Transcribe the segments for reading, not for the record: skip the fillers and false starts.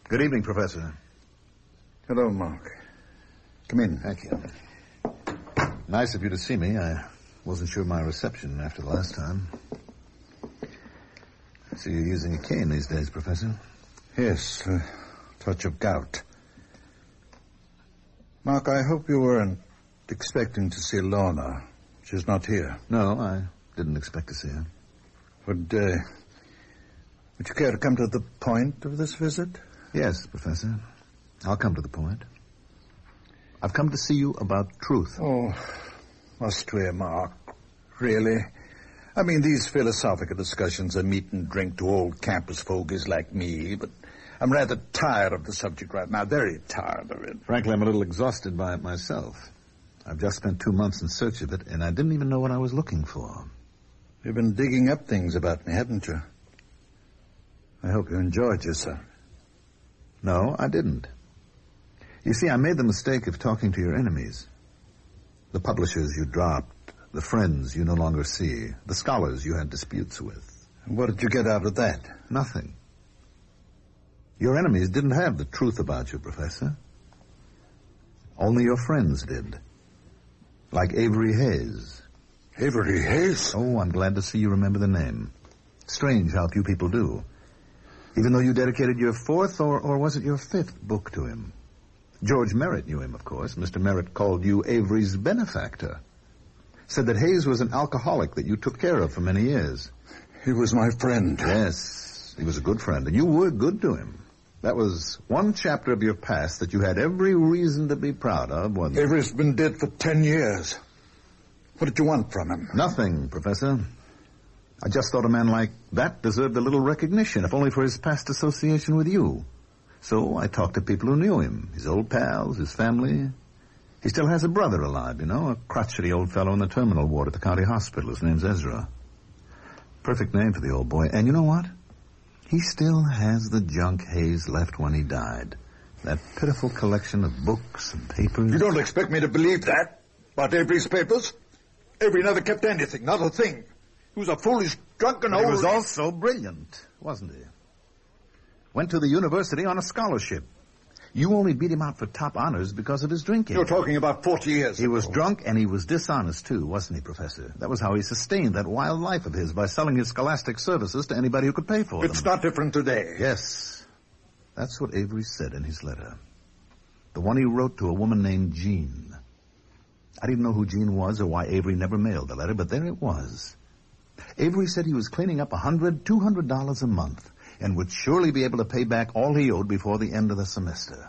Good evening, Professor. Hello, Mark. Come in. Thank you. Nice of you to see me. I wasn't sure of my reception after the last time. I see you're using a cane these days, Professor. Yes, a touch of gout. Mark, I hope you weren't expecting to see Lorna. She's not here. No, I didn't expect to see her. Would you care to come to the point of this visit? Yes, Professor. I'll come to the point. I've come to see you about truth. Oh, must we, Mark? Really? I mean, these philosophical discussions are meat and drink to old campus fogies like me, but I'm rather tired of the subject right now, very tired of it. Frankly, I'm a little exhausted by it myself. I've just spent 2 months in search of it, and I didn't even know what I was looking for. You've been digging up things about me, haven't you? I hope you enjoyed yourself. No, I didn't. You see, I made the mistake of talking to your enemies. The publishers you dropped, the friends you no longer see, the scholars you had disputes with. What did you get out of that? Nothing. Your enemies didn't have the truth about you, Professor. Only your friends did. Like Avery Hayes. Avery Hayes? Oh, I'm glad to see you remember the name. Strange how few people do. Even though you dedicated your 4th, or was it your 5th book to him? George Merritt knew him, of course. Mr. Merritt called you Avery's benefactor. Said that Hayes was an alcoholic that you took care of for many years. He was my friend. Yes, he was a good friend, and you were good to him. That was one chapter of your past that you had every reason to be proud of, wasn't it? Avery's been dead for 10 years. What did you want from him? Nothing, Professor. I just thought a man like that deserved a little recognition, if only for his past association with you. So I talked to people who knew him, his old pals, his family. He still has a brother alive, you know, a crotchety old fellow in the terminal ward at the county hospital. His name's Ezra. Perfect name for the old boy. And you know what? He still has the junk Hayes left when he died. That pitiful collection of books and papers. You don't expect me to believe that? About Avery's papers? Avery never kept anything, not a thing. He was a foolish, drunken old... He was also brilliant, wasn't he? Went to the university on a scholarship. You only beat him out for top honors because of his drinking. You're talking about 40 years He ago. was drunk and he was dishonest, too, wasn't he, Professor? That was how he sustained that wild life of his, by selling his scholastic services to anybody who could pay for them. It's not different today. Yes. That's what Avery said in his letter. The one he wrote to a woman named Jean. I didn't know who Jean was or why Avery never mailed the letter, but there it was. Avery said he was cleaning up $200 a month and would surely be able to pay back all he owed before the end of the semester.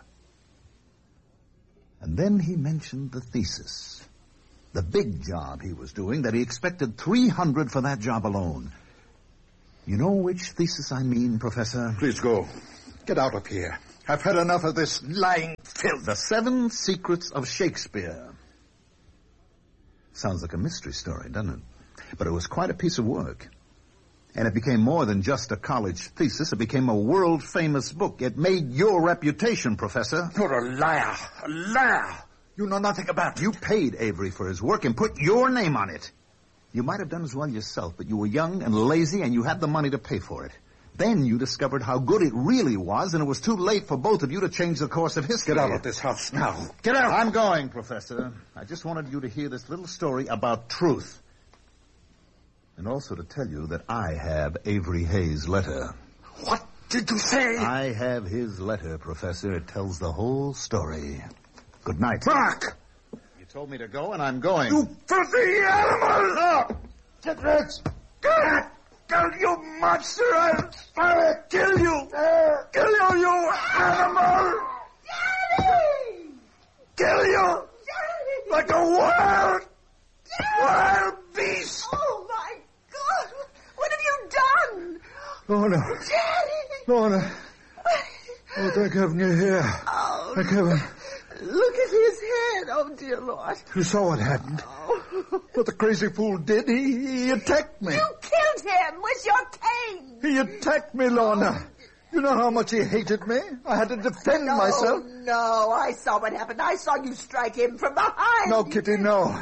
And then he mentioned the thesis. The big job he was doing, that he expected $300 for that job alone. You know which thesis I mean, Professor? Please go. Get out of here. I've had enough of this lying filth. The 7 Secrets of Shakespeare. Sounds like a mystery story, doesn't it? But it was quite a piece of work. And it became more than just a college thesis. It became a world-famous book. It made your reputation, Professor. You're a liar. A liar. You know nothing about it. You paid Avery for his work and put your name on it. You might have done as well yourself, but you were young and lazy and you had the money to pay for it. Then you discovered how good it really was, and it was too late for both of you to change the course of history. Get out of this house now. Get out. I'm going, Professor. I just wanted you to hear this little story about truth. And also to tell you that I have Avery Hayes' letter. What did you say? I have his letter, Professor. It tells the whole story. Good night. Mark! You told me to go, and I'm going. You filthy animal! No! Get Rex! Kill you, monster! I'll kill you! Kill you, you animal! Daddy! Kill you! Daddy! Like a Daddy! wild beast! Oh, my God! What have you done? Lorna! Daddy! Lorna! Oh, thank heaven you're here. Oh, Thank heaven. look at his head. Oh, dear Lord. You saw what happened. Oh. What the crazy fool did, he attacked me. You killed him with your cane. He attacked me, Lorna. You know how much he hated me? I had to defend myself. No, I saw what happened. I saw you strike him from behind. No, Kitty, no.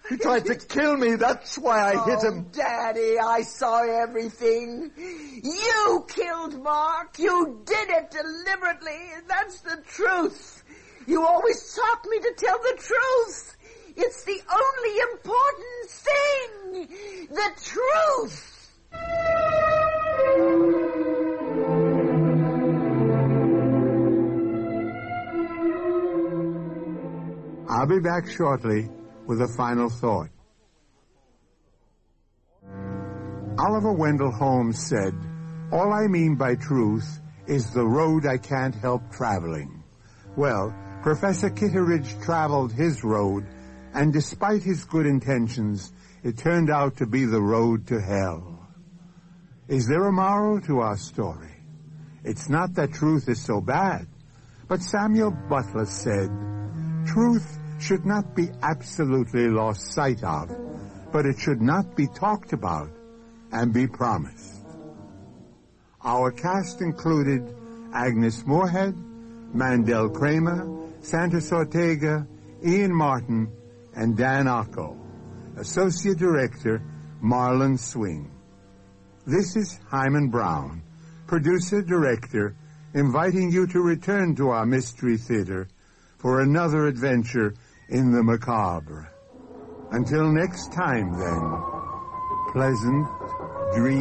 He tried to kill me. That's why I hit him. Daddy, I saw everything. You killed Mark. You did it deliberately. That's the truth. You always taught me to tell the truth. It's the only important thing. The truth. I'll be back shortly with a final thought. Oliver Wendell Holmes said, "All I mean by truth is the road I can't help traveling." Well, Professor Kitteridge traveled his road, and despite his good intentions, it turned out to be the road to hell. Is there a moral to our story? It's not that truth is so bad, but Samuel Butler said, "Truth should not be absolutely lost sight of, but it should not be talked about and be promised." Our cast included Agnes Moorehead, Mandel Kramer, Santos Ortega, Ian Martin, and Dan Ocko. Associate Director, Marlon Swing. This is Hyman Brown, Producer-Director, inviting you to return to our Mystery Theater for another adventure in the macabre. Until next time, then, pleasant dreams.